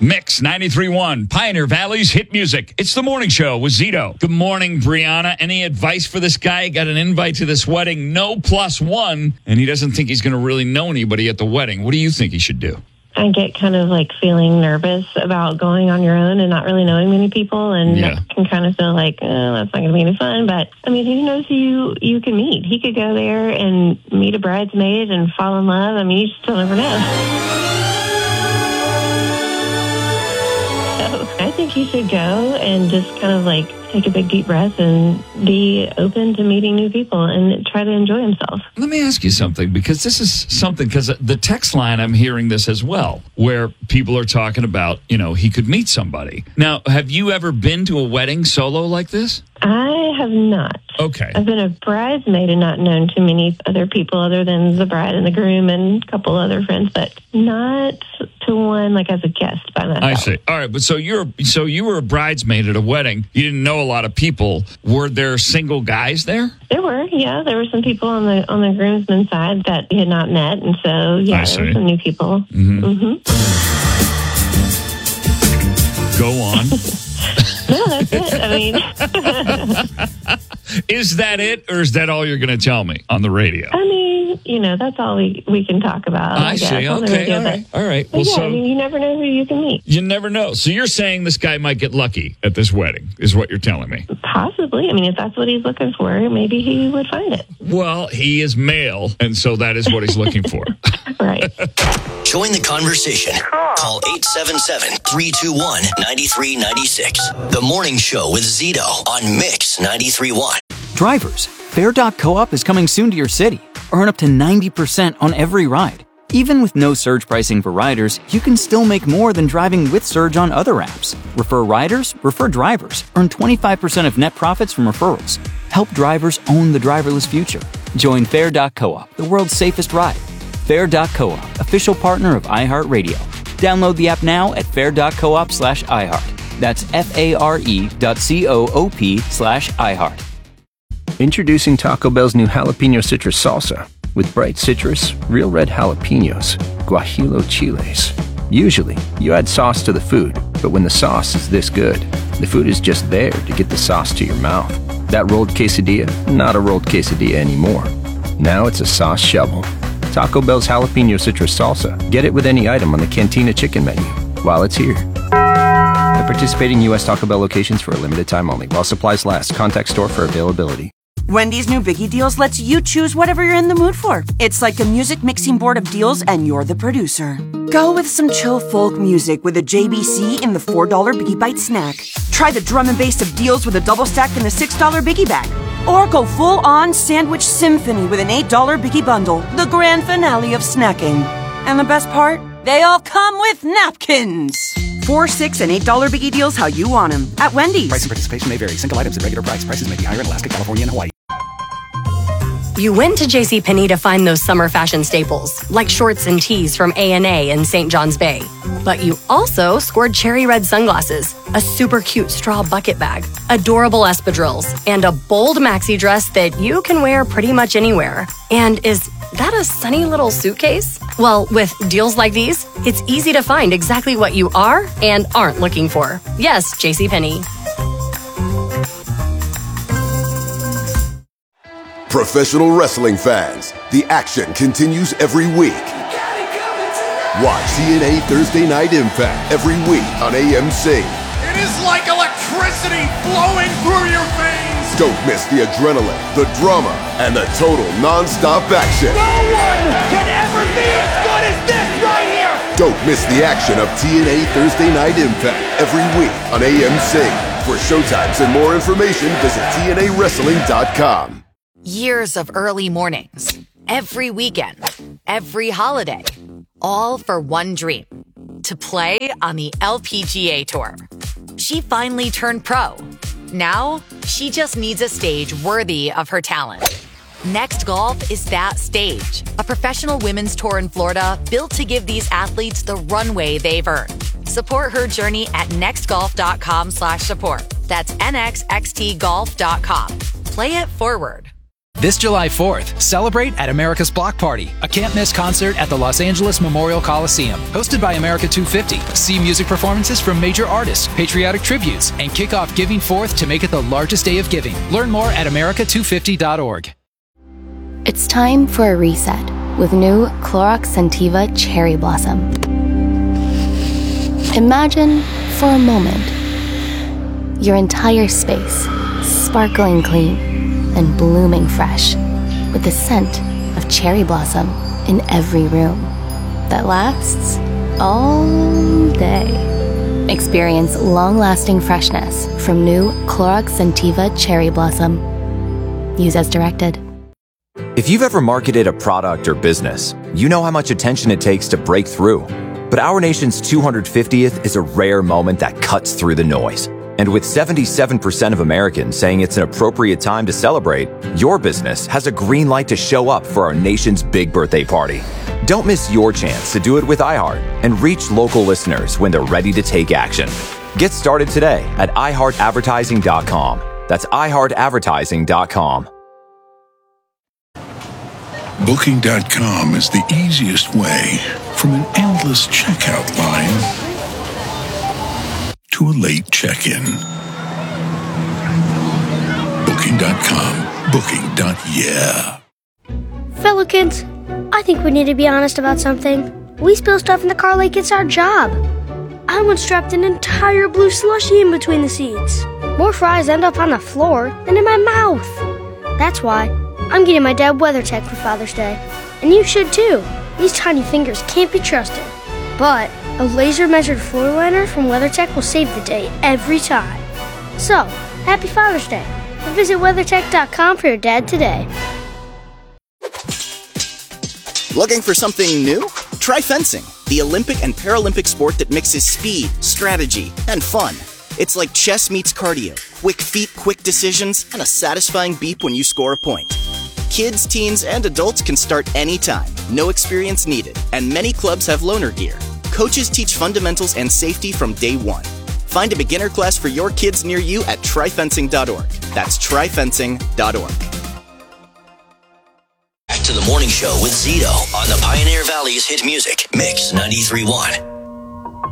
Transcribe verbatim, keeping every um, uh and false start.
Mix ninety-three point one, Pioneer Valley's hit music. It's the morning show with Zito. Good morning, Brianna. Any advice for this guy? Got an invite to this wedding, no plus one, and he doesn't think he's going to really know anybody at the wedding. What do you think he should do? I get kind of like feeling nervous about going on your own and not really knowing many people, and Yeah. that can kind of feel like, oh, that's not going to be any fun. But, I mean, who knows who you, you can meet? He could go there and meet a bridesmaid and fall in love. I mean, you still never know. I think he should go and just kind of like take a big deep breath and be open to meeting new people and try to enjoy himself. Let me ask you something, because this is something, because the text line, I'm hearing this as well, where people are talking about, you know, he could meet somebody. Now, have you ever been to a wedding solo like this? I have not. Okay. I've been a bridesmaid and not known too many other people other than the bride and the groom and a couple other friends, but not to one like as a guest by myself. I see. All right, but so you're so you were a bridesmaid at a wedding. You didn't know a lot of people. Were there single guys there? There were, yeah. There were some people on the on the groomsmen's side that we had not met, and so yeah, I there see. were some new people. Mm-hmm. Mm-hmm. Go on. No, that's it. I mean, Is that it, or is that all you're going to tell me on the radio? I mean, you know, that's all we, we can talk about. I, I guess, see. on the Okay. radio, All but- right. All right. But Well, yeah, so I mean, you never know who you can meet. you never know. So you're saying this guy might get lucky at this wedding, is what you're telling me? Possibly. I mean, if that's what he's looking for, maybe he would find it. Well, he is male, and so that is what he's looking for. Right. Join the conversation. Call eight seven seven, three two one, nine three nine six. The Morning Show with Zito on Mix ninety-three point one. Drivers, Fair dot co-op is coming soon to your city. Earn up to ninety percent on every ride. Even with no surge pricing for riders, you can still make more than driving with Surge on other apps. Refer riders, refer drivers. Earn twenty-five percent of net profits from referrals. Help drivers own the driverless future. Join Fair dot co-op, the world's safest ride. Fair dot co-op, official partner of iHeartRadio. Download the app now at fair dot coop slash iHeart. That's F-A-R-E dot C-O-O-P slash iHeart. Introducing Taco Bell's new jalapeno citrus salsa. With bright citrus, real red jalapenos, guajillo chiles. Usually, you add sauce to the food, but when the sauce is this good, the food is just there to get the sauce to your mouth. That rolled quesadilla, not a rolled quesadilla anymore. Now it's a sauce shovel. Taco Bell's jalapeno citrus salsa. Get it with any item on the Cantina chicken menu while it's here. At participating U S Taco Bell locations for a limited time only. While supplies last, contact store for availability. Wendy's new Biggie Deals lets you choose whatever you're in the mood for. It's like a music mixing board of deals, and you're the producer. Go with some chill folk music with a J B C in the four dollar Biggie Bite snack. Try the drum and bass of deals with a double stack in the six dollar Biggie Bag. Or go full-on sandwich symphony with an eight dollar Biggie Bundle, the grand finale of snacking. And the best part? They all come with napkins. Four, six, and eight dollar Biggie Deals how you want them at Wendy's. Price and participation may vary. Single items at regular price. Prices may be higher in Alaska, California, and Hawaii. You went to JCPenney to find those summer fashion staples, like shorts and tees from A and A in Saint John's Bay. But you also scored cherry red sunglasses, a super cute straw bucket bag, adorable espadrilles, and a bold maxi dress that you can wear pretty much anywhere. And is that a sunny little suitcase? Well, with deals like these, it's easy to find exactly what you are and aren't looking for. Yes, JCPenney. Professional wrestling fans, the action continues every week. Watch T N A Thursday Night Impact every week on A M C. It is like electricity flowing through your veins. Don't miss the adrenaline, the drama, and the total non-stop action. No one can ever be as good as this right here. Don't miss the action of T N A Thursday Night Impact every week on A M C. For showtimes and more information, visit T N A wrestling dot com. Years of early mornings, every weekend, every holiday, all for one dream, to play on the L P G A Tour. She finally turned pro. Now, she just needs a stage worthy of her talent. Next Golf is that stage, a professional women's tour in Florida built to give these athletes the runway they've earned. Support her journey at nextgolf.com slash support. That's N X X T golf dot com. Play it forward. This July fourth, celebrate at America's Block Party, a can't-miss concert at the Los Angeles Memorial Coliseum. Hosted by America two fifty. See music performances from major artists, patriotic tributes, and kick off Giving Fourth to make it the largest day of giving. Learn more at America two fifty dot org. It's time for a reset with new Clorox Scentiva Cherry Blossom. Imagine, for a moment, your entire space sparkling clean and blooming fresh with the scent of cherry blossom in every room that lasts all day. Experience long-lasting freshness from new Clorox Scentiva Cherry Blossom. Use as directed. If you've ever marketed a product or business, you know how much attention it takes to break through. But our nation's two hundred fiftieth is a rare moment that cuts through the noise. And with seventy-seven percent of Americans saying it's an appropriate time to celebrate, your business has a green light to show up for our nation's big birthday party. Don't miss your chance to do it with iHeart and reach local listeners when they're ready to take action. Get started today at i heart advertising dot com. That's i heart advertising dot com. Booking dot com is the easiest way from an endless checkout line to a late check-in. Booking dot com. Booking. Yeah. Fellow kids, I think we need to be honest about something. We spill stuff in the car like it's our job. I once dropped an entire blue slushie in between the seats. More fries end up on the floor than in my mouth. That's why I'm getting my dad WeatherTech for Father's Day. And you should too. These tiny fingers can't be trusted. But a laser-measured floor liner from WeatherTech will save the day every time. So, happy Father's Day. And visit weathertech dot com for your dad today. Looking for something new? Try fencing, the Olympic and Paralympic sport that mixes speed, strategy, and fun. It's like chess meets cardio. Quick feet, quick decisions, and a satisfying beep when you score a point. Kids, teens, and adults can start anytime. No experience needed. And many clubs have loaner gear. Coaches teach fundamentals and safety from day one. Find a beginner class for your kids near you at try fencing dot org. That's try fencing dot org. Back to the morning show with Zito on the Pioneer Valley's hit music, Mix ninety-three point one.